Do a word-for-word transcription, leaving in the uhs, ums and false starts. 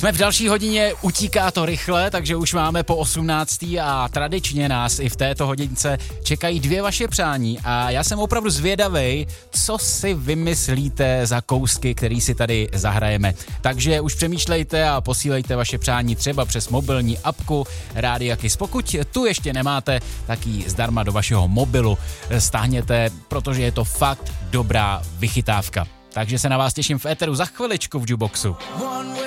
Jsme v další hodině, utíká to rychle, takže už máme po osmnácté a tradičně nás i v této hodince čekají dvě vaše přání a já jsem opravdu zvědavej, co si vymyslíte za kousky, který si tady zahrajeme. Takže už přemýšlejte a posílejte vaše přání třeba přes mobilní apku Rádia Kiss. Pokud tu ještě nemáte, tak ji zdarma do vašeho mobilu stáhněte, protože je to fakt dobrá vychytávka. Takže se na vás těším v éteru za chviličku v Juboxu.